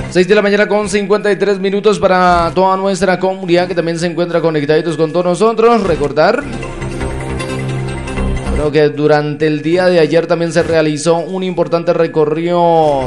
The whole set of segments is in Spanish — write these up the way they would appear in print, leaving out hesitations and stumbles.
6 de la mañana con 53 minutos para toda nuestra comunidad que también se encuentra conectaditos con todos nosotros. Recordar, bueno, que durante el día de ayer también se realizó un importante recorrido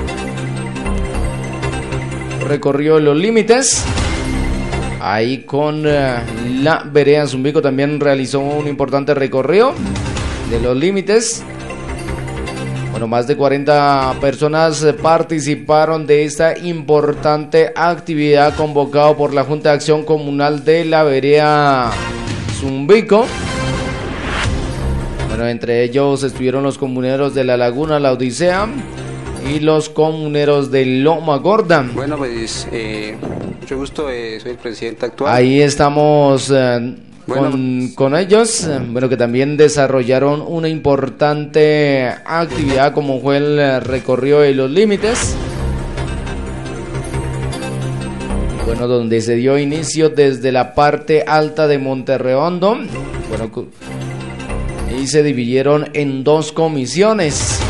de los límites. Ahí con la vereda Zumbico también realizó un importante recorrido de los límites. Bueno, más de 40 personas participaron de esta importante actividad convocada por la Junta de Acción Comunal de la vereda Zumbico. Bueno, entre ellos estuvieron los comuneros de La Laguna, La Odisea y los comuneros de Loma Gorda. Bueno, pues mucho gusto, soy el presidente actual. Ahí estamos con ellos, bueno, que también desarrollaron una importante actividad como fue el recorrido de los límites. Bueno, donde se dio inicio desde la parte alta de Monterredondo. Bueno, y se dividieron en dos comisiones.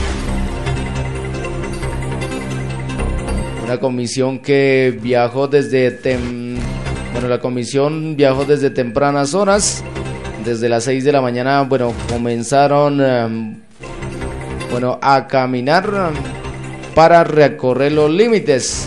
Una comisión que viajó desde la comisión viajó desde tempranas horas, desde las 6 de la mañana. Bueno, comenzaron a caminar para recorrer los límites.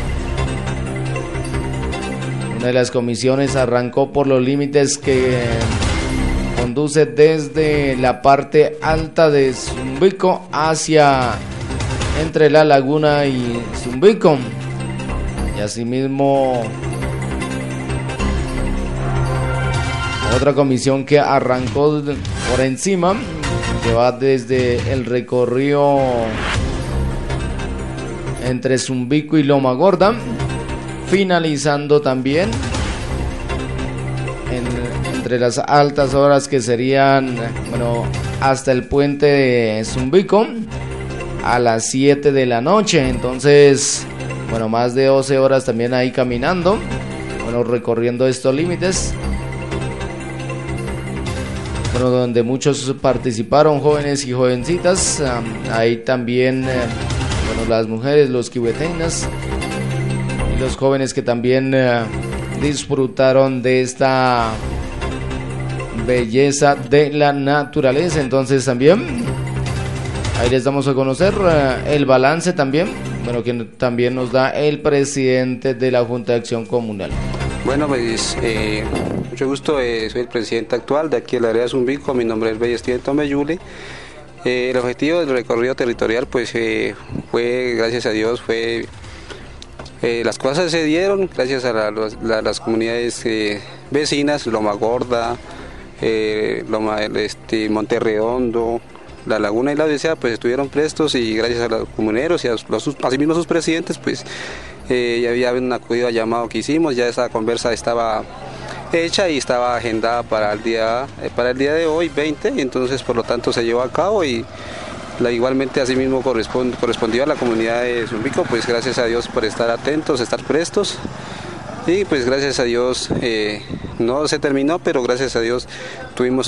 Una de las comisiones arrancó por los límites que conduce desde la parte alta de Zumbico hacia entre La Laguna y Zumbico. Y asimismo otra comisión que arrancó por encima, que va desde el recorrido entre Zumbico y Loma Gorda, finalizando también entre las altas horas que serían, hasta el puente de Zumbico a las 7 de la noche. Entonces, más de 12 horas también ahí caminando, recorriendo estos límites. Donde muchos participaron, jóvenes y jovencitas. Ahí también, las mujeres, los quibeteñas y los jóvenes que también disfrutaron de esta belleza de la naturaleza. Entonces también ahí les damos a conocer el balance también, que también nos da el presidente de la Junta de Acción Comunal. Bueno, pues mucho gusto, soy el presidente actual de aquí de la vereda Zumbico, mi nombre es Bellestín Tomeyuli. El objetivo del recorrido territorial pues fue, gracias a Dios, las cosas se dieron gracias a las comunidades vecinas, Loma Gorda, Monterredondo, La Laguna y La Odisea, pues estuvieron prestos, y gracias a los comuneros y asimismo a sus presidentes, pues ya había un acudido al llamado que hicimos. Ya esa conversa estaba hecha y estaba agendada para el día de hoy, 20, y entonces por lo tanto se llevó a cabo, y igualmente asimismo correspondió a la comunidad de Zumbico, pues gracias a Dios por estar atentos, estar prestos, y pues gracias a Dios no se terminó, pero gracias a Dios tuvimos